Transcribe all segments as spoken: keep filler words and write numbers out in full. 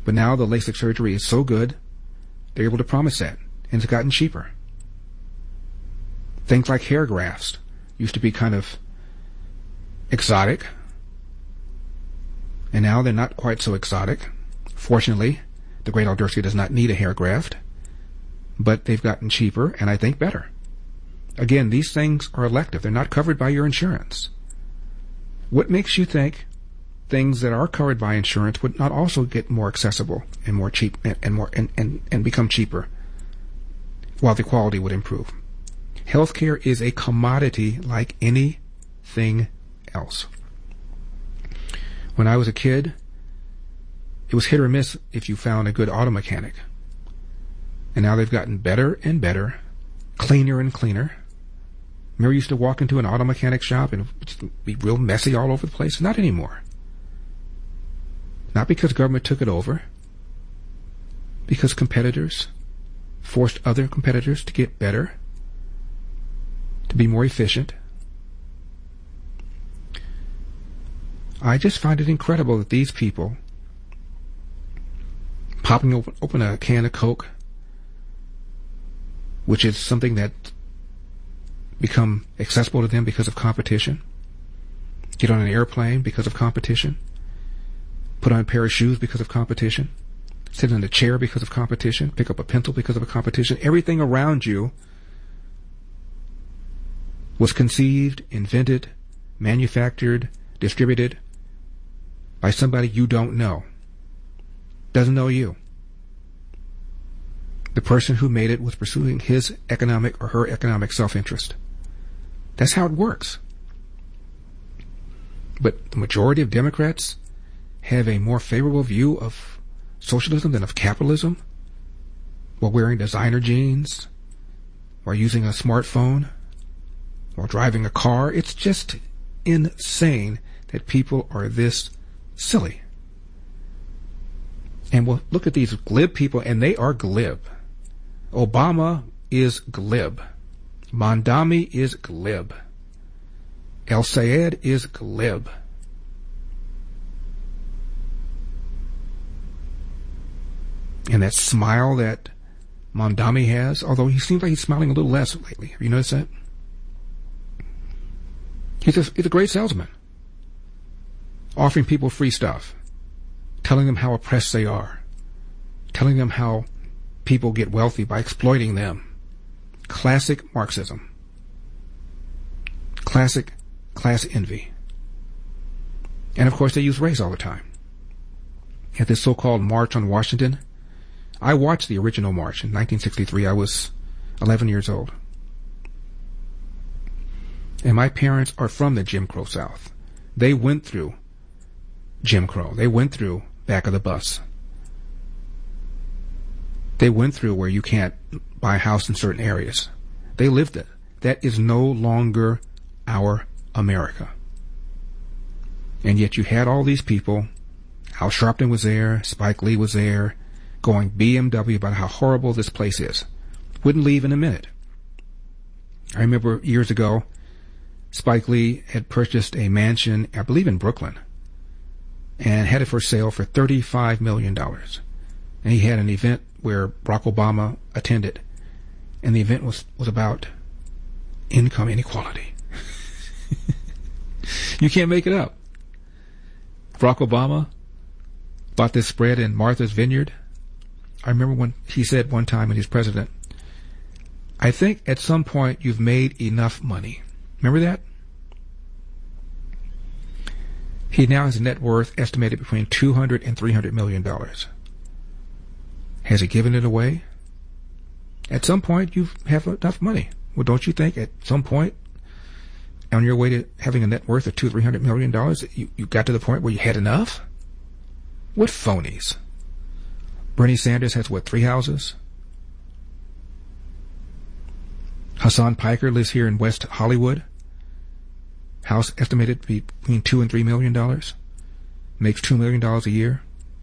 But now the LASIK surgery is so good, they're able to promise that, and it's gotten cheaper. Things like hair grafts used to be kind of exotic, and now they're not quite so exotic. Fortunately, the great Aldersky does not need a hair graft, but they've gotten cheaper and I think better. Again, these things are elective. They're not covered by your insurance. What makes you think things that are covered by insurance would not also get more accessible and more cheap and, and more and, and, and become cheaper while the quality would improve? Healthcare is a commodity like anything else. When I was a kid, it was hit or miss if you found a good auto mechanic. And now they've gotten better and better, cleaner and cleaner. Remember, you used to walk into an auto mechanic shop and it would be real messy all over the place? Not anymore. Not because government took it over, because competitors forced other competitors to get better, to be more efficient. I just find it incredible that these people, popping open, open a can of Coke, which is something that become accessible to them because of competition, get on an airplane because of competition, put on a pair of shoes because of competition, sit in a chair because of competition, pick up a pencil because of a competition. Everything around you was conceived, invented, manufactured, distributed by somebody you don't know. Doesn't know you. The person who made it was pursuing his economic or her economic self-interest. That's how it works. But the majority of Democrats have a more favorable view of socialism than of capitalism, while wearing designer jeans, while using a smartphone, while driving a car. It's just insane that people are this silly. And we'll look at these glib people, and they are glib. Obama is glib. Mondami is glib. El Sayed is glib. And that smile that Mondami has, although he seems like he's smiling a little less lately. Have you noticed that? He's a, he's a great salesman. Offering people free stuff. Telling them how oppressed they are. Telling them how people get wealthy by exploiting them. Classic Marxism. Classic class envy. And of course they use race all the time. At this so-called March on Washington, I watched the original march in nineteen sixty-three. I was eleven years old. And my parents are from the Jim Crow South. They went through Jim Crow. They went through back of the bus. They went through where you can't buy a house in certain areas. They lived it. That is no longer our America. And yet you had all these people. Al Sharpton was there. Spike Lee was there, going B M W about how horrible this place is. Wouldn't leave in a minute. I remember years ago, Spike Lee had purchased a mansion, I believe in Brooklyn, and had it for sale for thirty-five million dollars. And he had an event where Barack Obama attended, and the event was, was about income inequality. You can't make it up. Barack Obama bought this spread in Martha's Vineyard. I remember when he said one time when he was president, I think at some point you've made enough money. Remember that? He now has a net worth estimated between two hundred and three hundred million dollars. Has he given it away? At some point you have enough money. Well, don't you think at some point on your way to having a net worth of two, three hundred million dollars, you, you got to the point where you had enough? What phonies? Bernie Sanders has what, three houses? Hassan Piker lives here in West Hollywood. House estimated to be between two and three million dollars. Makes two million dollars a year.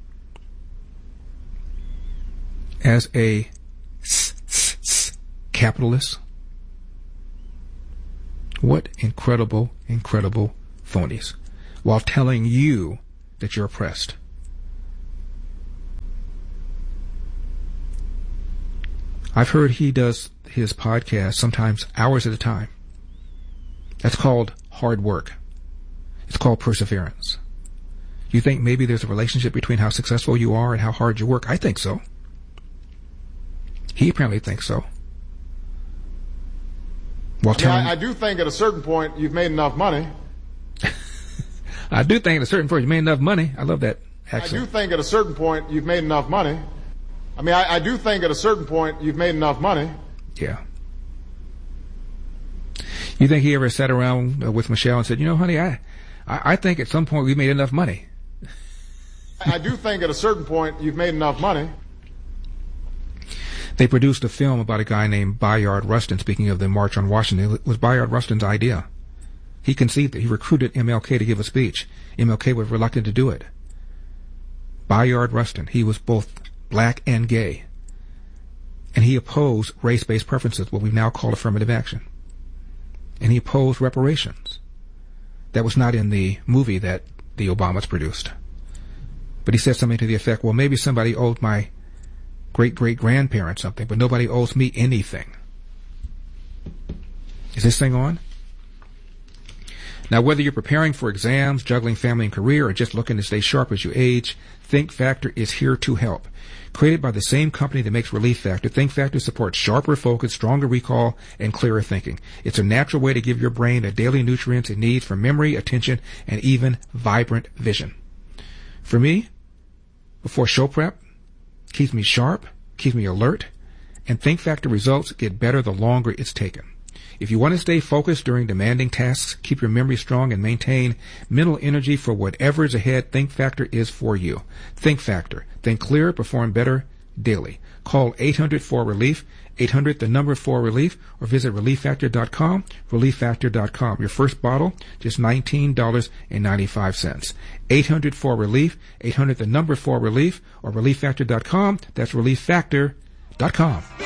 As a s- s- s- capitalist. What incredible, incredible phonies. While telling you that you're oppressed. I've heard he does his podcast sometimes hours at a time. That's called hard work. It's called perseverance. You think maybe there's a relationship between how successful you are and how hard you work? I think so. He apparently thinks so. While I, mean, I, I do think at a certain point you've made enough money. I do think at a certain point you've made enough money. I love that accent. I do think at a certain point you've made enough money. I mean, I, I do think at a certain point you've made enough money. Yeah. You think he ever sat around uh, with Michelle and said, you know, honey, I, I, I think at some point we made enough money. I do think at a certain point you've made enough money. They produced a film about a guy named Bayard Rustin. Speaking of the March on Washington, it was Bayard Rustin's idea. He conceived it. He recruited M L K to give a speech. M L K was reluctant to do it. Bayard Rustin, he was both black and gay. And he opposed race-based preferences, what we now call affirmative action. And he opposed reparations. That was not in the movie that the Obamas produced. But he said something to the effect, well, maybe somebody owed my great-great-grandparents something, but nobody owes me anything. Is this thing on? Now, whether you're preparing for exams, juggling family and career, or just looking to stay sharp as you age, Think Factor is here to help. Created by the same company that makes Relief Factor, Think Factor supports sharper focus, stronger recall, and clearer thinking. It's a natural way to give your brain the daily nutrients it needs for memory, attention, and even vibrant vision. For me, before show prep, keeps me sharp, keeps me alert, and Think Factor results get better the longer it's taken. If you want to stay focused during demanding tasks, keep your memory strong, and maintain mental energy for whatever is ahead, Think Factor is for you. Think Factor. Think clearer, perform better daily. Call eight hundred four relief, eight hundred the number four relief, or visit relief factor dot com, relief factor dot com. Your first bottle, just nineteen dollars and ninety-five cents. eight hundred four relief, eight hundred the number four relief, or relief factor dot com. That's relief factor dot com.